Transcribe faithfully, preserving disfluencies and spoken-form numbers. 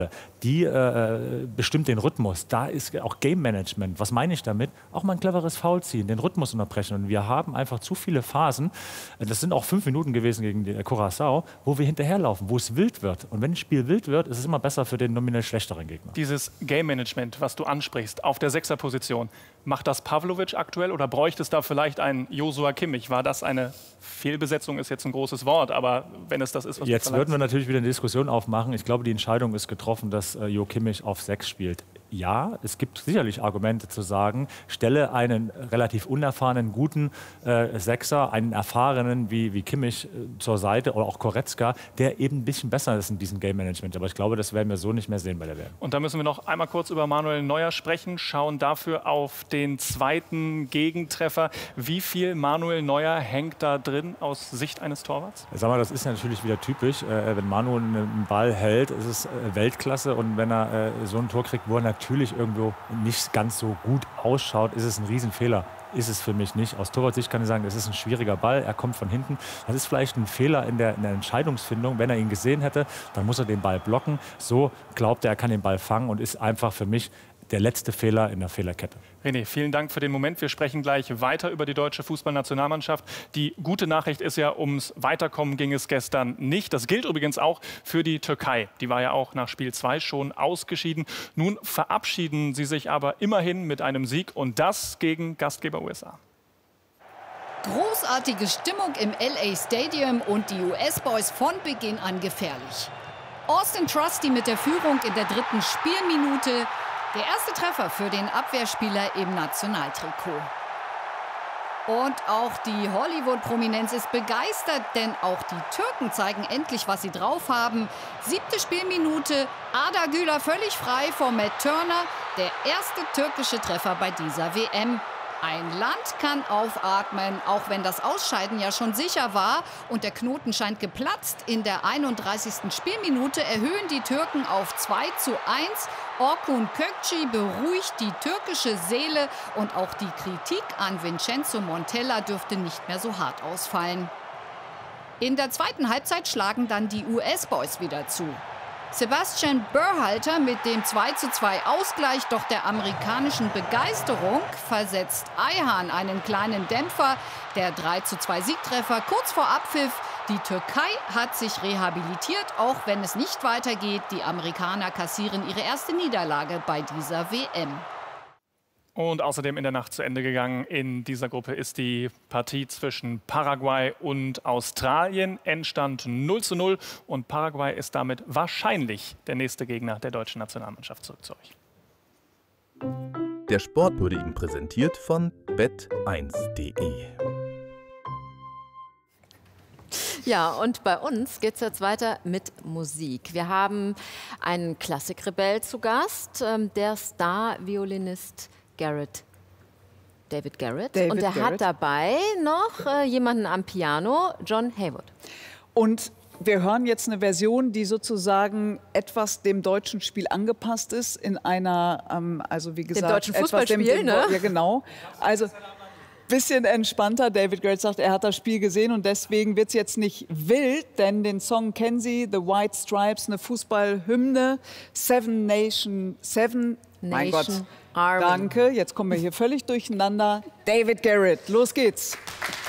Die äh, bestimmt den Rhythmus. Da ist auch Game Management. Was meine ich damit? Auch mal ein cleveres Foul ziehen, den Rhythmus unterbrechen. Und wir haben einfach zu viele Phasen, das sind auch fünf Minuten gewesen gegen die Curaçao, wo wir hinterherlaufen, wo es wild wird. Und wenn ein Spiel wild wird, ist es immer besser für den nominell schlechteren Gegner. Dieses Game Management, was du ansprichst, auf der Sechserposition, macht das Pavlovic aktuell oder bräuchte es da vielleicht einen Joshua Kimmich? War das eine Fehlbesetzung, ist jetzt ein großes Wort, aber wenn es das ist, was du Jetzt würden wir natürlich wieder eine Diskussion aufmachen. Ich glaube, die Entscheidung ist getroffen, dass äh, Jo Kimmich auf sechs spielt. Ja, es gibt sicherlich Argumente zu sagen, stelle einen relativ unerfahrenen, guten äh, Sechser, einen erfahrenen wie, wie Kimmich äh, zur Seite oder auch Goretzka, der eben ein bisschen besser ist in diesem Game Management. Aber ich glaube, das werden wir so nicht mehr sehen bei der W M. Und da müssen wir noch einmal kurz über Manuel Neuer sprechen, schauen dafür auf den zweiten Gegentreffer. Wie viel Manuel Neuer hängt da drin aus Sicht eines Torwarts? Sag mal, das ist natürlich wieder typisch. Äh, wenn Manuel einen Ball hält, ist es äh, Weltklasse. Und wenn er äh, so ein Tor kriegt, wo er natürlich irgendwo nicht ganz so gut ausschaut, ist es ein Riesenfehler. Ist es für mich nicht. Aus Torwartsicht kann ich sagen, es ist ein schwieriger Ball, er kommt von hinten. Das ist vielleicht ein Fehler in der, in der Entscheidungsfindung. Wenn er ihn gesehen hätte, dann muss er den Ball blocken. So glaubt er, er kann den Ball fangen und ist einfach für mich der letzte Fehler in der Fehlerkette. René, vielen Dank für den Moment. Wir sprechen gleich weiter über die deutsche Fußballnationalmannschaft. Die gute Nachricht ist ja, ums Weiterkommen ging es gestern nicht. Das gilt übrigens auch für die Türkei. Die war ja auch nach Spiel zwei schon ausgeschieden. Nun verabschieden sie sich aber immerhin mit einem Sieg und das gegen Gastgeber U S A. Großartige Stimmung im L A Stadium und die U S-Boys von Beginn an gefährlich. Austin Trusty mit der Führung in der dritten Spielminute. Der erste Treffer für den Abwehrspieler im Nationaltrikot. Und auch die Hollywood-Prominenz ist begeistert, denn auch die Türken zeigen endlich, was sie drauf haben. Siebte Spielminute, Arda Güler völlig frei vor Matt Turner. Der erste türkische Treffer bei dieser W M. Ein Land kann aufatmen, auch wenn das Ausscheiden ja schon sicher war. Und der Knoten scheint geplatzt. In der einunddreißigsten Spielminute erhöhen die Türken auf zwei zu eins. Orkun Kökçü beruhigt die türkische Seele. Und auch die Kritik an Vincenzo Montella dürfte nicht mehr so hart ausfallen. In der zweiten Halbzeit schlagen dann die U S-Boys wieder zu. Sebastian Berhalter mit dem zwei zu zwei Ausgleich, doch der amerikanischen Begeisterung versetzt Ayhan einen kleinen Dämpfer. Der drei zu zwei Siegtreffer kurz vor Abpfiff. Die Türkei hat sich rehabilitiert, auch wenn es nicht weitergeht. Die Amerikaner kassieren ihre erste Niederlage bei dieser W M. Und außerdem in der Nacht zu Ende gegangen. In dieser Gruppe ist die Partie zwischen Paraguay und Australien. Endstand null zu null. Und Paraguay ist damit wahrscheinlich der nächste Gegner der deutschen Nationalmannschaft. Zurück zu euch. Der Sport wurde Ihnen präsentiert von bet eins punkt de. Ja, und bei uns geht es jetzt weiter mit Musik. Wir haben einen Klassikrebell zu Gast, der Star-Violinist Garrett, David Garrett. David und er Garrett. hat dabei noch äh, jemanden am Piano, John Haywood. Und wir hören jetzt eine Version, die sozusagen etwas dem deutschen Spiel angepasst ist, in einer, ähm, also wie gesagt, dem deutschen etwas Fußballspiel, dem, dem, ne? Ja, genau. Also bisschen entspannter. David Garrett sagt, er hat das Spiel gesehen und deswegen wird es jetzt nicht wild, denn den Song kennen Sie, The White Stripes, eine Fußballhymne, Seven Nation, Seven, mein Gott, Army. danke, jetzt kommen wir hier völlig durcheinander. David Garrett, los geht's.